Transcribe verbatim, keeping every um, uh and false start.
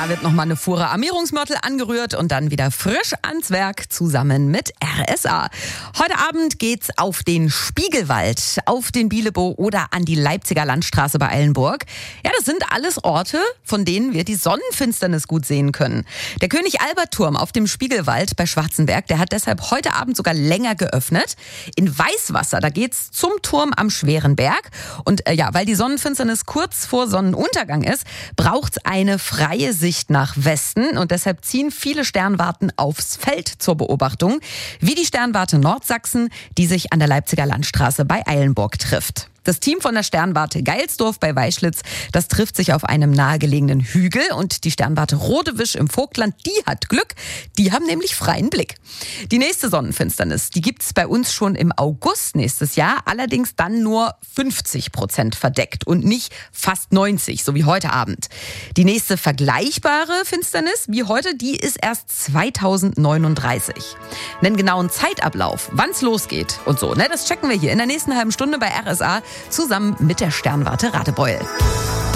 Da wird nochmal eine Fuhre Armierungsmörtel angerührt und dann wieder frisch ans Werk zusammen mit R S A. Heute Abend geht's auf den Spiegelwald, auf den Bielebow oder an die Leipziger Landstraße bei Eilenburg. Ja, das sind alles Orte, von denen wir die Sonnenfinsternis gut sehen können. Der König-Albert-Turm auf dem Spiegelwald bei Schwarzenberg, der hat deshalb heute Abend sogar länger geöffnet. In Weißwasser, da geht's zum Turm am Schwerenberg. Und äh, ja, weil die Sonnenfinsternis kurz vor Sonnenuntergang ist, braucht's eine freie Sicht nach Westen. Und deshalb ziehen viele Sternwarten aufs Feld zur Beobachtung, wie die Sternwarte Nordsachsen, die sich an der Leipziger Landstraße bei Eilenburg trifft. Das Team von der Sternwarte Geilsdorf bei Weischlitz, das trifft sich auf einem nahegelegenen Hügel. Und die Sternwarte Rodewisch im Vogtland, die hat Glück. Die haben nämlich freien Blick. Die nächste Sonnenfinsternis, die gibt's bei uns schon im August nächstes Jahr. Allerdings dann nur fünfzig Prozent verdeckt und nicht fast neunzig, so wie heute Abend. Die nächste vergleichbare Finsternis wie heute, die ist erst zweitausendneununddreißig. Einen genauen Zeitablauf, wann's losgeht und so, ne, das checken wir hier in der nächsten halben Stunde bei R S A zusammen mit der Sternwarte Radebeul.